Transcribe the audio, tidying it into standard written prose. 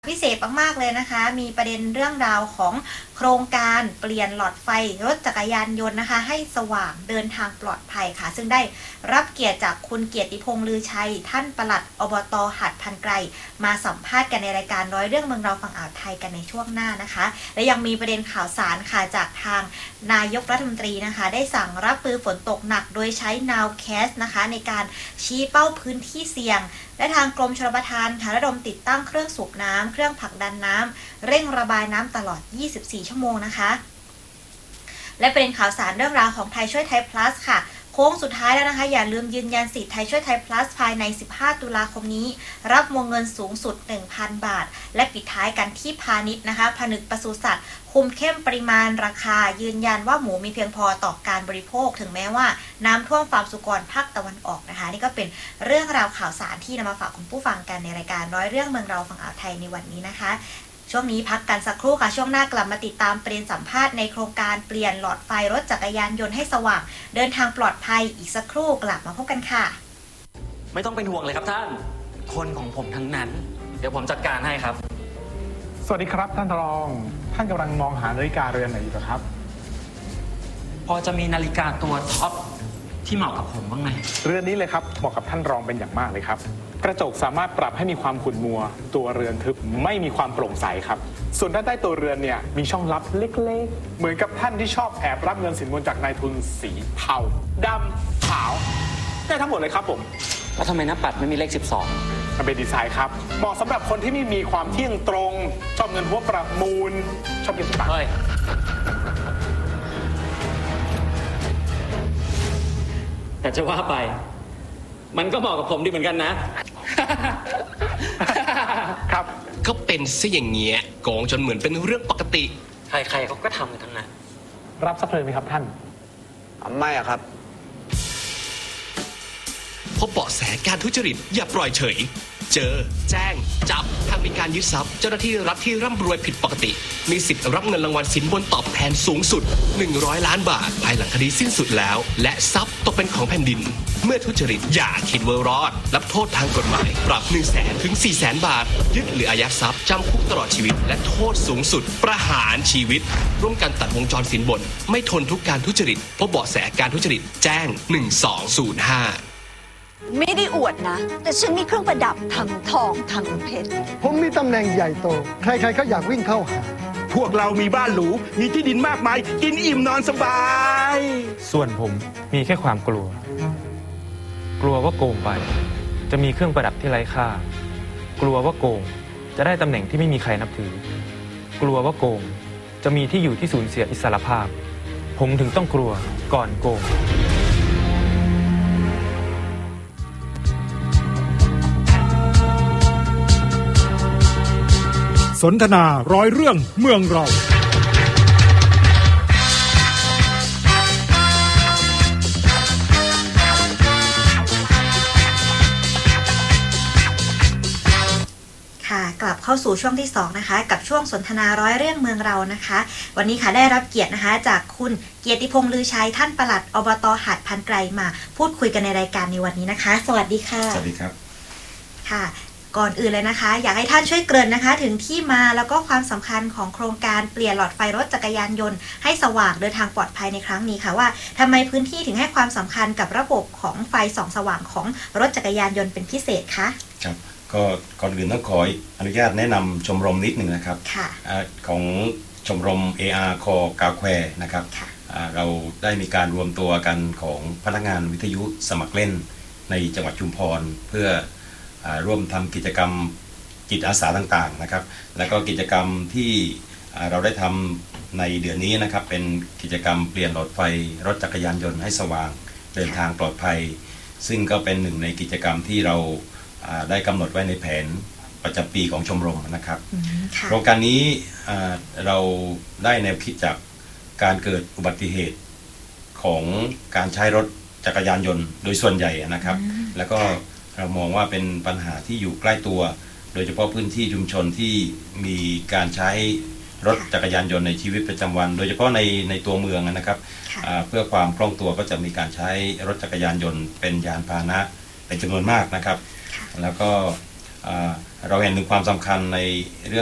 พิเศษมากๆเลยนะคะมีประเด็นเรื่องราวของโครงการเปลี่ยนหลอดไฟรถจักรยานยนต์นะคะให้สว่างเดินทางปลอดภัยค่ะซึ่งได้รับเกียรติจากคุณเกียรติพงษ์ลือชัยท่านปลัดอบต.หาดพันไกรมาสัมภาษณ์กันในรายการร้อยเรื่องเมืองเราฝั่งอ่าวไทยกันในช่วงหน้านะคะและยังมีประเด็นข่าวสารค่ะจากทางนายกรัฐมนตรีนะคะได้สั่งรับมือฝนตกหนักโดยใช้ Nowcast นะคะในการชี้เป้าพื้นที่เสี่ยงและทางกรมชลประทานค่ะระดมติดตั้งเครื่องสูบน้ำเครื่องผลักดันน้ำเร่งระบายน้ำตลอด 24 ชั่วโมงนะคะและประเด็นข่าวสารเรื่องราวของไทยช่วยไทย plus ค่ะโค้งสุดท้ายแล้วนะคะอย่าลืมยืนยันสิทธิ์ไทยช่วยไทย plus ภายใน 15 ตุลาคมนี้รับวงเงินสูงสุด 1,000 บาทและปิดท้ายกันที่พาณิชย์นะคะผนึกปศุสัตว์คุมเข้มปริมาณราคายืนยันว่าหมูมีเพียงพอต่อการบริโภคถึงแม้ว่าน้ำท่วมฟาร์มสุกรภาคตะวันออกนะคะนี่ก็เป็นเรื่องราวข่าวสารที่นำมาฝากคุณผู้ฟังกันในรายการร้อยเรื่องเมืองเราฝั่งอ่าวไทยในวันนี้นะคะช่วงนี้พักกันสักครู่ค่ะช่วงหน้ากลับมาติดตามประเด็นสัมภาษณ์ในโครงการเปลี่ยนหลอดไฟรถจักรยานยนต์ให้สว่างเดินทางปลอดภัยอีกสักครู่กลับมาพบกันค่ะไม่ต้องเป็นห่วงเลยครับท่านคนของผมทั้งนั้นเดี๋ยวผมจัดการให้ครับสวัสดีครับท่านรองท่านกำลังมองหานาฬิกาเรือนไหนอยู่ครับพอจะมีนาฬิกาตัวท็อปที่เหมาะกับผมบ้างไหมเรือนนี้เลยครับเหมาะกับท่านรองเป็นอย่างมากเลยครับกระจกสามารถปรับให้มีความขุ่นมัวตัวเรือนทึบไม่มีความโปร่งใสครับส่วนด้านใต้ตัวเรือนเนี่ยมีช่องลับเล็กๆเหมือนกับท่านที่ชอบแอบรับเงินสินบนจากนายทุนสีเทาดำขาวได้ทั้งหมดเลยครับผมแล้วทำไมหน้าปัดไม่มีเลข 12 มันเป็นดีไซน์ครับเหมาะสำหรับคนที่ไม่มีความเที่ยงตรงชอบเงินหัวประมูลชอบเงินสตางค์แต่จะว่าไปมันก็เหมาะกับผมดีเหมือนกันนะครับก็เป็นซะอย่างเงี้ยโกงจนเหมือนเป็นเรื่องปกติใครๆเขาก็ทำกันทั้งนั้นรับสักเพลินไหมครับท่านไม่อะครับพบเบาะแสการทุจริตอย่าปล่อยเฉยเจอแจ้งจับหากมีการยึดทรัพย์เจ้าหน้าที่รัฐที่ร่ำรวยผิดปกติมีสิทธิ์รับเงินรางวัลสินบนตอบแทนสูงสุด100 ล้านบาทภายหลังคดีสิ้นสุดแล้วและทรัพย์ตกเป็นของแผ่นดินเมื่อทุจริตอย่าคิดว่ารอดรับโทษทางกฎหมายปรับ 100,000 ถึง 400,000 บาทยึดหรืออายัดทรัพย์จำคุกตลอดชีวิตและโทษสูงสุดประหารชีวิตร่วมกันตัดวงจรสินบนไม่ทนทุกการทุจริตพบเบาะแสการทุจริตแจ้ง1205 ไม่ได้อวดนะแต่ฉันมีเครื่องประดับทั้งทองทั้งเพชรผมมีตำแหน่งใหญ่โตใครๆก็อยากวิ่งเข้าหาพวกเรามีบ้านหรูมีที่ดินมากมายกินอิ่มนอนสบายส่วนผมมีแค่ความกลัวว่าโกงไปจะมีเครื่องประดับที่ไร้ค่ากลัวว่าโกงจะได้ตำแหน่งที่ไม่มีใครนับถือกลัวว่าโกงจะมีที่อยู่ที่สูญเสียอิสรภาพผมถึงต้องกลัวก่อนโกงสนทนาร้อยเรื่องเมืองเรากลับเข้าสู่ช่วงที่2นะคะกับช่วงสนทนาร้อยเรื่องเมืองเรานะคะวันนี้ค่ะได้รับเกียรตินะคะจากคุณเกียรติพงษ์ลือชัยท่านปลัดอบต.หาดพันไกรมาพูดคุยกันในรายการในวันนี้นะคะสวัสดีค่ะสวัสดีครับค่ะก่อนอื่นเลยนะคะอยากให้ท่านช่วยเกริ่นนะคะถึงที่มาแล้วก็ความสำคัญของโครงการเปลี่ยนหลอดไฟรถจักรยานยนต์ให้สว่างเดินทางปลอดภัยในครั้งนี้ค่ะว่าทำไมพื้นที่ถึงให้ความสำคัญกับระบบของไฟส่องสว่างของรถจักรยานยนต์เป็นพิเศษคะครับก็ก่อนอื่นต้องขออนุญาตแนะนำชมรมนิดหนึ่งนะครับของชมรม AR คอกาวแควนะครับเราได้มีการรวมตัวกันของพนักงานวิทยุสมัครเล่นในจังหวัดชุมพรเพื่อร่วมทำกิจกรรมจิตอาสาต่างๆนะครับแล้วก็กิจกรรมที่เราได้ทำในเดือนนี้นะครับเป็นกิจกรรมเปลี่ยนหลอดไฟรถจักรยานยนต์ให้สว่างเดินทางปลอดภัยซึ่งก็เป็นหนึ่งในกิจกรรมที่เราได้กำหนดไว้ในแผนประจำปีของชมรมนะครับโครงการนี้เราได้แนวคิดจากการเกิดอุบัติเหตุของการใช้รถจักรยานยนต์โดยส่วนใหญ่นะครับแล้วก็เรามองว่าเป็นปัญหาที่อยู่ใกล้ตัวโดยเฉพาะพื้นที่ชุมชนที่มีการใช้รถจักรยานยนต์ในชีวิตประจำวันโดยเฉพาะในตัวเมืองนะครับเพื่อความคล่องตัวก็จะมีการใช้รถจักรยานยนต์เป็นยานพาหนะเป็นจำนวนมากนะครับแล้วก็เราเห็นถึงความสำคัญในเรื่อง